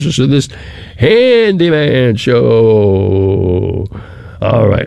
to this Handyman Show. All right.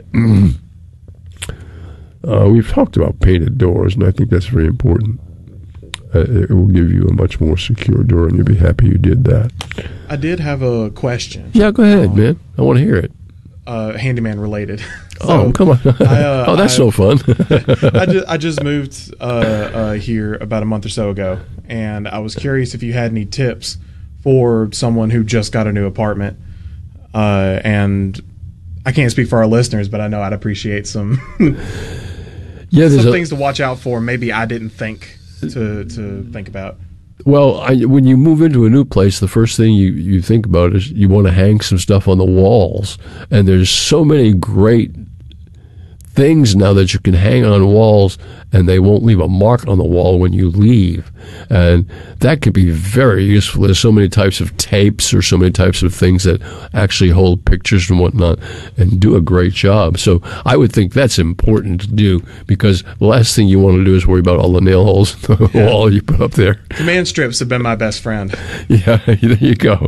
We've talked about painted doors, and I think that's very important. It will give you a much more secure door, and you'll be happy you did that. I did have a question. Yeah, go ahead, man. I want to hear it. Handyman related. So, come on. That's so fun. I just moved here about a month or so ago, and I was curious if you had any tips for someone who just got a new apartment. And I can't speak for our listeners, but I know I'd appreciate some some things to watch out for. Maybe I didn't think to think about. Well, when you move into a new place, the first thing you think about is you want to hang some stuff on the walls. And there's so many great things now that you can hang on walls, and they won't leave a mark on the wall when you leave. And that can be very useful. There's so many types of tapes or so many types of things that actually hold pictures and whatnot and do a great job. So I would think that's important to do, because the last thing you want to do is worry about all the nail holes in the wall you put up there. Command strips have been my best friend. Yeah, there you go.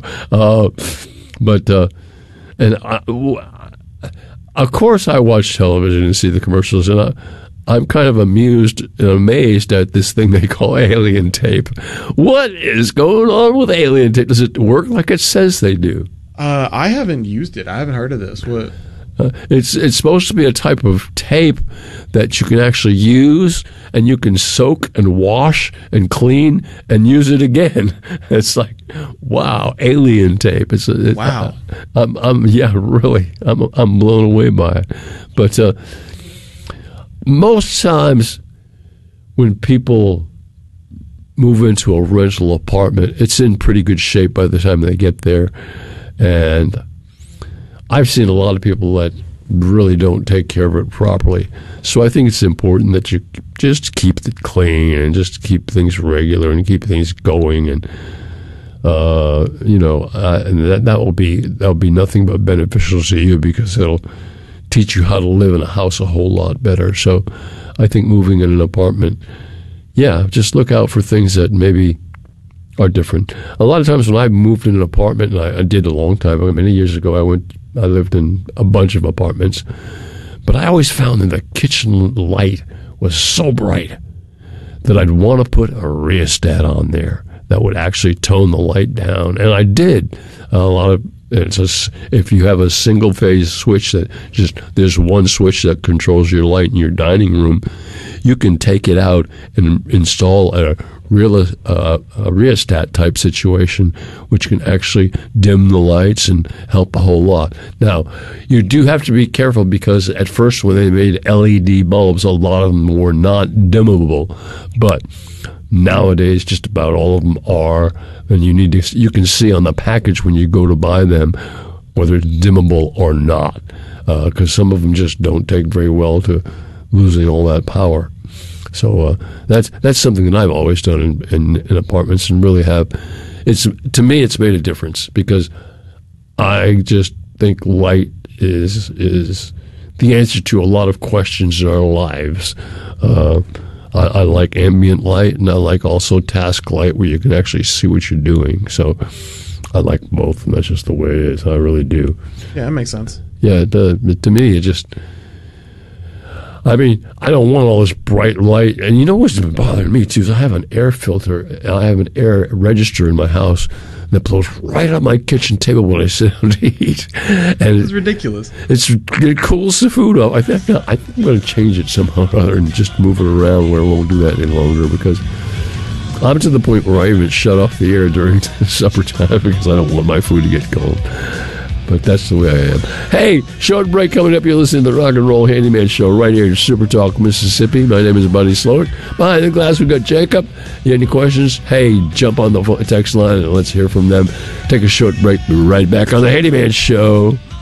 Of course, I watch television and see the commercials, and I'm kind of amused and amazed at this thing they call alien tape. What is going on with alien tape? Does it work like it says they do? I haven't used it. I haven't heard of this. What? It's supposed to be a type of tape that you can actually use, and you can soak and wash and clean and use it again. It's like, wow, alien tape. Wow. Really, I'm blown away by it. But most times when people move into a rental apartment, it's in pretty good shape by the time they get there, and I've seen a lot of people that really don't take care of it properly. So I think it's important that you just keep it clean and just keep things regular and keep things going, and and that'll be nothing but beneficial to you, because it'll teach you how to live in a house a whole lot better. So I think moving in an apartment, just look out for things that maybe are different. A lot of times when I moved in an apartment, and I did a long time ago, many years ago, I lived in a bunch of apartments, but I always found that the kitchen light was so bright that I'd want to put a rheostat on there that would actually tone the light down, and I did. If you have a single phase switch there's one switch that controls your light in your dining room, you can take it out and install a rheostat type situation, which can actually dim the lights and help a whole lot. Now, you do have to be careful, because at first when they made LED bulbs, a lot of them were not dimmable, but nowadays just about all of them are, and you can see on the package when you go to buy them whether it's dimmable or not, because some of them just don't take very well to losing all that power. So that's something that I've always done in apartments, and really to me it's made a difference, because I just think light is the answer to a lot of questions in our lives. I like ambient light, and I like also task light, where you can actually see what you're doing. So I like both, and that's just the way it is. I really do. Yeah, that makes sense. Yeah, to me, it just... I mean, I don't want all this bright light. And you know what's been bothering me, too, is I have an air filter. I have an air register in my house that blows right on my kitchen table when I sit down to eat. And it's ridiculous. It cools the food off. I think I'm going to change it somehow or other and just move it around where it won't do that any longer, because I'm to the point where I even shut off the air during supper time, because I don't want my food to get cold. But that's the way I am. Hey, short break coming up. You're listening to the Rock and Roll Handyman Show right here in Super Talk, Mississippi. My name is Buddy Slowick. Behind the glass, we've got Jacob. You have any questions? Hey, jump on the text line and let's hear from them. Take a short break. Be right back on the Handyman Show.